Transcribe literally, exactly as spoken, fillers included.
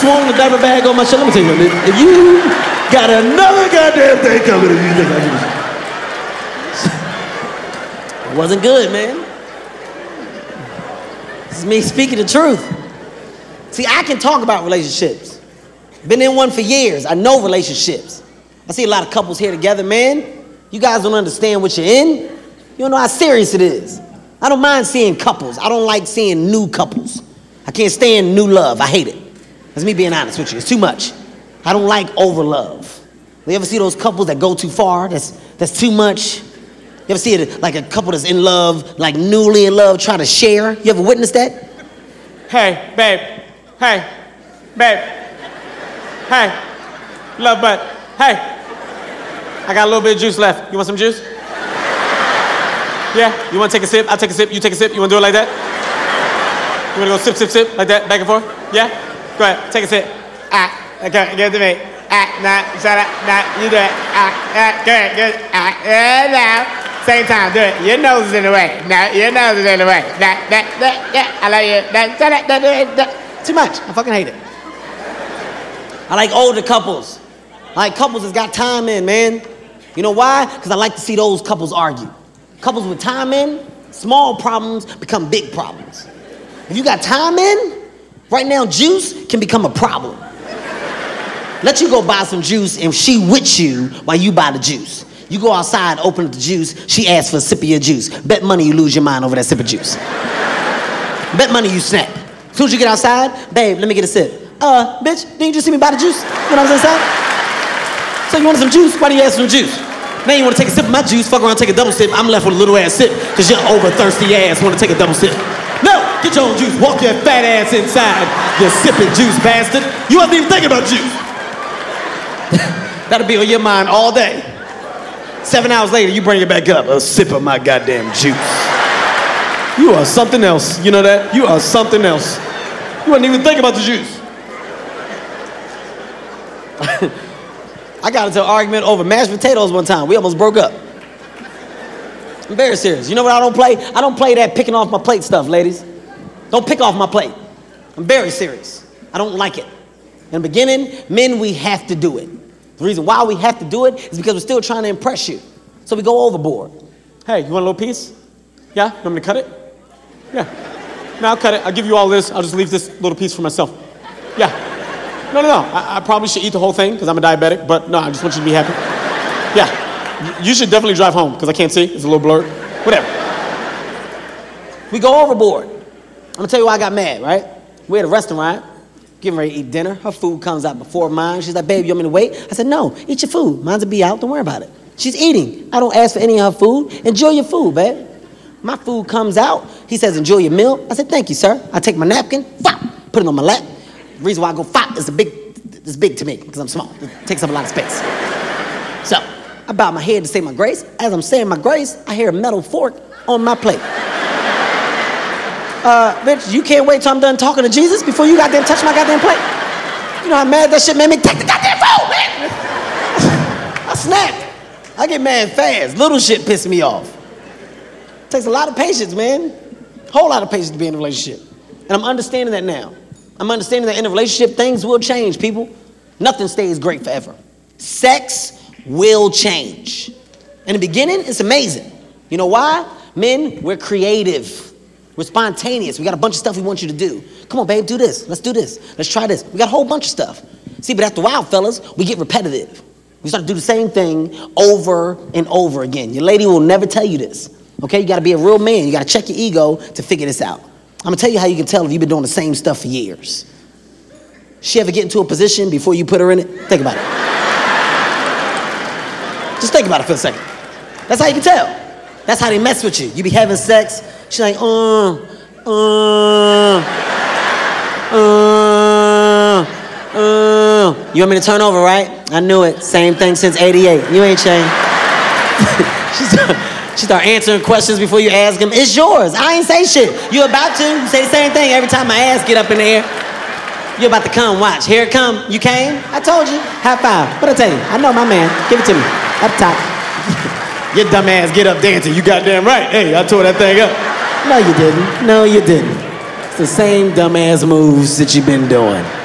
swung the diaper bag on my shoulder. Let me tell you something. If you got another goddamn thing coming to you, think I can. It wasn't good, man. This is me speaking the truth. See, I can talk about relationships. Been in one for years. I know relationships. I see a lot of couples here together, man. You guys don't understand what you're in. You don't know how serious it is. I don't mind seeing couples. I don't like seeing new couples. I can't stand new love. I hate it. That's me being honest with you. It's too much. I don't like over love. You ever see those couples that go too far? That's that's too much. You ever see it like a couple that's in love, like newly in love, try to share? You ever witnessed that? Hey, babe. Hey, babe. Hey, love butt. Hey, I got a little bit of juice left. You want some juice? Yeah, you want to take a sip? I'll take a sip. You take a sip. You want to do it like that? You want to go sip, sip, sip, like that, back and forth? Yeah? Go ahead, take a sip. Ah, okay, give it to me. Ah, nah, shut up, nah, you do it. Ah, ah, good, good. Ah, yeah, now. Same time, do it. Your nose is in the way. Nah, your nose is in the way. Nah, nah, nah, yeah, I love you. Nah, shut up, nah, nah, nah. Too much. I fucking hate it. I like older couples. I like couples that's got time in, man. You know why? Because I like to see those couples argue. Couples with time in, small problems become big problems. If you got time in, right now juice can become a problem. Let you go buy some juice and she with you while you buy the juice. You go outside, open up the juice, she asks for a sip of your juice. Bet money you lose your mind over that sip of juice. Bet money you snap. As soon as you get outside, babe, let me get a sip. Uh, bitch, didn't you just see me buy the juice? You know what I'm saying? So you wanted some juice? Why do you ask for some juice? Now you want to take a sip of my juice, fuck around, take a double sip. I'm left with a little ass sip because your over thirsty ass want to take a double sip. No, get your own juice. Walk your fat ass inside, you sipping juice bastard. You wasn't even thinking about juice. That'll be on your mind all day. Seven hours later, you bring it back up. A sip of my goddamn juice. You are something else. You know that? You are something else. You wasn't even thinking about the juice. I got into an argument over mashed potatoes one time. We almost broke up. I'm very serious. You know what I don't play? I don't play that picking off my plate stuff, ladies. Don't pick off my plate. I'm very serious. I don't like it. In the beginning, men, we have to do it. The reason why we have to do it is because we're still trying to impress you. So we go overboard. Hey, you want a little piece? Yeah? You want me to cut it? Yeah. No, I'll cut it. I'll give you all this. I'll just leave this little piece for myself. Yeah. No, no, no. I, I probably should eat the whole thing because I'm a diabetic, but no, I just want you to be happy. Yeah. You should definitely drive home because I can't see. It's a little blurred. Whatever. We go overboard. I'm going to tell you why I got mad, right? We're at a restaurant, getting ready to eat dinner. Her food comes out before mine. She's like, babe, you want me to wait? I said, no, eat your food. Mine's will be out. Don't worry about it. She's eating. I don't ask for any of her food. Enjoy your food, babe. My food comes out. He says, enjoy your meal. I said, thank you, sir. I take my napkin, fop, put it on my lap. The reason why I go fop is a big, it's big to me because I'm small. It takes up a lot of space. So I bow my head to say my grace. As I'm saying my grace, I hear a metal fork on my plate. Uh, bitch, you can't wait till I'm done talking to Jesus before you goddamn touch my goddamn plate. You know how mad that shit made me? Take the goddamn food, man! I snapped. I get mad fast. Little shit piss me off. Takes a lot of patience, man. Whole lot of patience to be in a relationship. And I'm understanding that now. I'm understanding that in a relationship, things will change, people. Nothing stays great forever. Sex will change. In the beginning, it's amazing. You know why? Men, we're creative. We're spontaneous. We got a bunch of stuff we want you to do. Come on, babe, do this. Let's do this. Let's try this. We got a whole bunch of stuff. See, but after a while, fellas, we get repetitive. We start to do the same thing over and over again. Your lady will never tell you this. Okay, you got to be a real man. You got to check your ego to figure this out. I'm going to tell you how you can tell if you've been doing the same stuff for years. She ever get into a position before you put her in it? Think about it. Just think about it for a second. That's how you can tell. That's how they mess with you. You be having sex. She's like, uh, uh, uh, uh. You want me to turn over, right? I knew it. Same thing since eighty-eight. You ain't changed. She's She start answering questions before you ask them. It's yours. I ain't say shit. You about to. You say the same thing every time my ass get up in the air. You about to come. Watch. Here it come. You came? I told you. High five. What'd I tell you? I know my man. Give it to me. Up top. Your dumb ass get up dancing. You goddamn right. Hey, I tore that thing up. No, you didn't. No, you didn't. It's the same dumb ass moves that you've been doing.